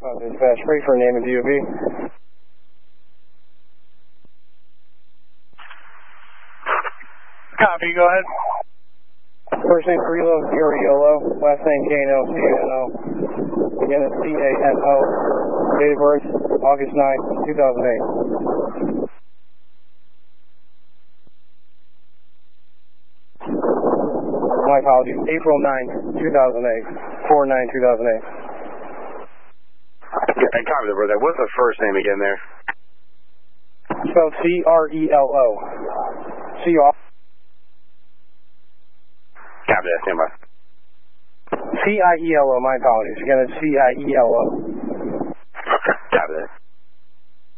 Dispatch, free for name and DOB. Copy, go ahead. First name Carrillo, Uriolo, last name Cano, C-A-N-O. Again, it's C-A-N-O. Date of birth, August 9th, 2008. My apologies, April 9th, 2008. 4/9/2008. And copy that, brother. What's the first name again there? Spelled C-R-E-L-O. C-R. Copy that, stand by. C-I-E-L-O, my apologies. Again, it's C-I-E-L-O. Copy that.